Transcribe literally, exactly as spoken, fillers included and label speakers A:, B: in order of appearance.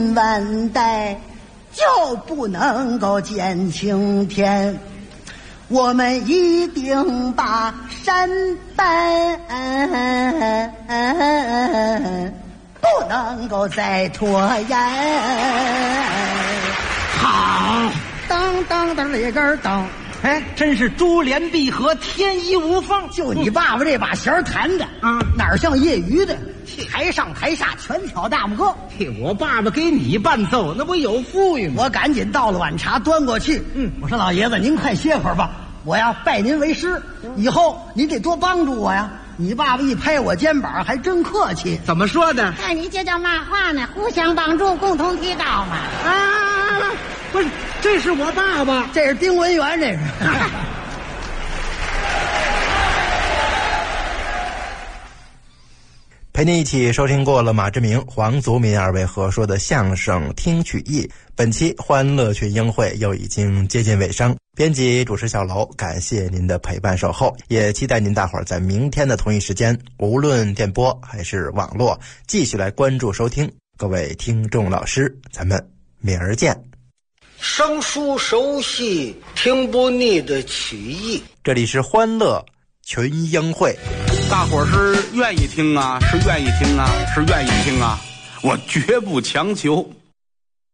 A: 万代就不能够见青天，我们一定把山搬，不能够再拖延。
B: 好，
A: 当当当里根当，
B: 哎，真是珠联璧合，天衣无缝。
A: 就你爸爸这把弦弹的
B: 啊，
A: 哪像业余的，台上台下全挑大拇哥。
B: 嘿，我爸爸给你伴奏，那不有富裕吗？
A: 我赶紧倒了碗茶端过去，嗯，我说老爷子您快歇会儿吧，我呀拜您为师，以后您得多帮助我呀。你爸爸一拍我肩膀，还真客气。
B: 怎么说的？
C: 看你这叫嘛话呢？互相帮助，共同提高嘛。
B: 啊，不是，这是我爸爸，
A: 这是丁文元，这是。
D: 陪您一起收听过了马志明、黄祖民二位合说的相声听曲艺，本期欢乐群英会又已经接近尾声。编辑主持小楼，感谢您的陪伴守候，也期待您大伙儿在明天的同一时间，无论电波还是网络，继续来关注收听。各位听众老师，咱们明儿见。
E: 生疏熟悉，听不腻的曲艺。
D: 这里是欢乐群英会。
F: 大伙儿是愿意听啊，是愿意听啊，是愿意听啊，我绝不强求。